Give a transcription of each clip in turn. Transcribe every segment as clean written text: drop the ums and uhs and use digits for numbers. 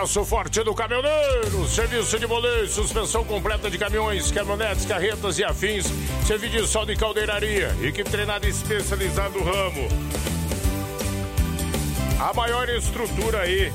Braço forte do caminhoneiro, serviço de boleio, suspensão completa de caminhões, caminhonetes, carretas e afins, serviço de solda e caldeiraria, equipe treinada e especializada no ramo. A maior estrutura aí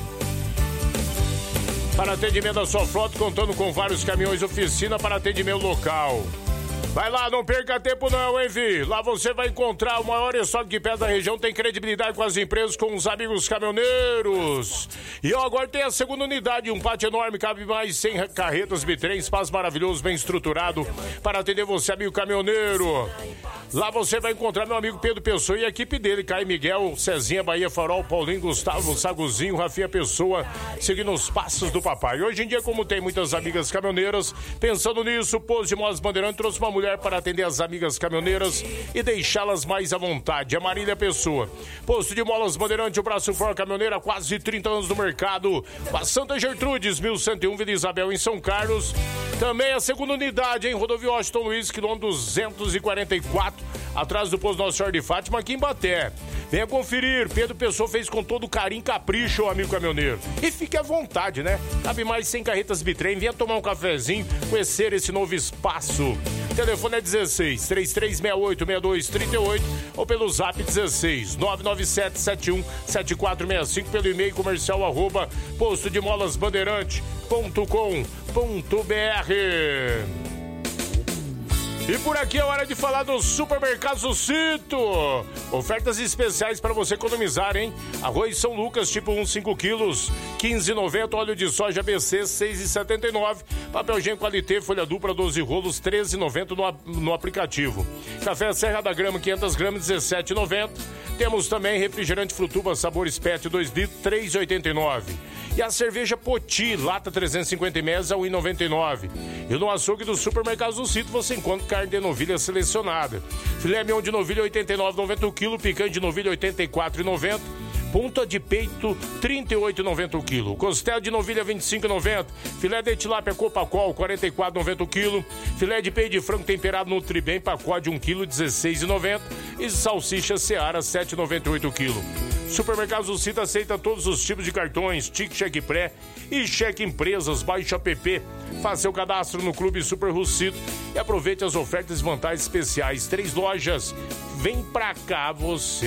para atendimento da sua frota, contando com vários caminhões, oficina para atendimento local. Vai lá, não perca tempo não, hein, Vi? Lá você vai encontrar o maior estoque de peças da região, tem credibilidade com as empresas, com os amigos caminhoneiros. E ó, agora tem a segunda unidade, um pátio enorme, cabe mais 100 carretas, bitrem, espaço maravilhoso, bem estruturado para atender você, amigo caminhoneiro. Lá você vai encontrar meu amigo Pedro Pessoa e a equipe dele, Caio Miguel, Cezinha, Bahia Farol, Paulinho, Gustavo, Saguzinho, Rafinha Pessoa, seguindo os passos do papai. Hoje em dia, como tem muitas amigas caminhoneiras, pensando nisso, o Posto de Molas Bandeirante trouxe uma mulher para atender as amigas caminhoneiras e deixá-las mais à vontade. A Marília Pessoa. Posto de Molas Bandeirante, o Braço Forte Caminhoneiro, há quase 30 anos no mercado. A Santa Gertrudes, 1101, Vila Isabel, em São Carlos. Também a segunda unidade, em Rodovia Washington Luiz, quilômetro 244, atrás do posto Nossa Senhora de Fátima, aqui em Baté. Venha conferir, Pedro Pessoa fez com todo carinho e capricho, amigo caminhoneiro. E fique à vontade, né? Cabe mais 100 carretas bitrem, venha tomar um cafezinho, conhecer esse novo espaço. O telefone é 16 3368 6238 ou pelo zap 16 997 71 7465, pelo e-mail comercial @postodemolansbandeirantes.com.br. E por aqui é hora de falar do Supermercado Cito. Ofertas especiais para você economizar, hein? Arroz São Lucas, tipo 1, 5 quilos, R$15,90. Óleo de soja ABC, R$6,79. Papel higiênico Qualité, folha dupla, 12 rolos, R$13,90 no aplicativo. Café Serra da Grama, 500 gramas, R$17,90. Temos também refrigerante Frutuba, sabores PET, 2 litros, R$3,89. E a cerveja Poti, lata 350 ml, a R$1,99. E no açougue do Supermercado Cito você encontra carne de novilha selecionada. Filé mignon de novilha, R$89,90 o quilo. Picante de novilha, R$84,90. Ponta de peito, R$38,90 o quilo. Costela de novilha, R$25,90. Filé de tilápia Copacol, R$44,90 o quilo. Filé de peito de frango temperado Nutribem, pacote de 1 quilo, R$16,90. E salsicha Seara, R$7,98 o quilo. Supermercados Cito aceita todos os tipos de cartões, tique, cheque pré e cheque empresas. Baixe o app, faça seu cadastro no Clube Super Rucito e aproveite as ofertas e vantagens especiais. 3 lojas, vem pra cá você.